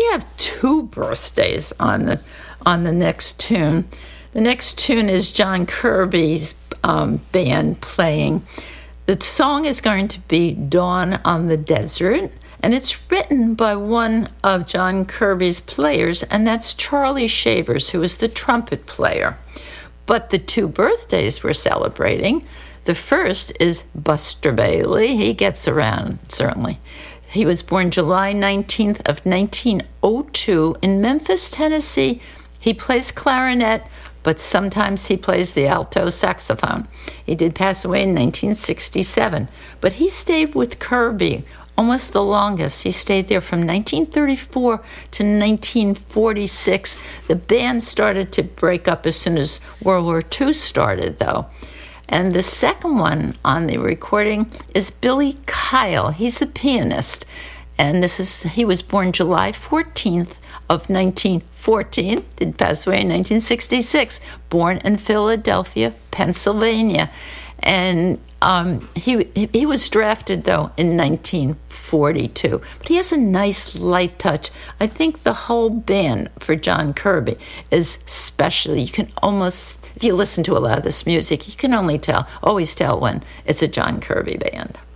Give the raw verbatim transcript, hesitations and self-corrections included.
have two birthdays on the on the next tune. The next tune is John Kirby's um, band playing. The song is going to be Dawn on the Desert, and it's written by one of John Kirby's players, and that's Charlie Shavers, who is the trumpet player. But the two birthdays we're celebrating, the first is Buster Bailey. He gets around, certainly. He was born July nineteenth of nineteen oh two in Memphis, Tennessee. He plays clarinet, but sometimes he plays the alto saxophone. He did pass away in nineteen sixty-seven, but he stayed with Kirby almost the longest. He stayed there from nineteen thirty-four to nineteen forty-six. The band started to break up as soon as World War Two started, though. And the second one on the recording is Billy Kyle. He's the pianist. And this is he was born July fourteenth of nineteen fourteen, did pass away in nineteen sixty-six, born in Philadelphia, Pennsylvania. And um, he he was drafted, though, in nineteen forty-two. But he has a nice light touch. I think the whole band for John Kirby is special. You can almost, if you listen to a lot of this music, you can only tell, always tell when it's a John Kirby band.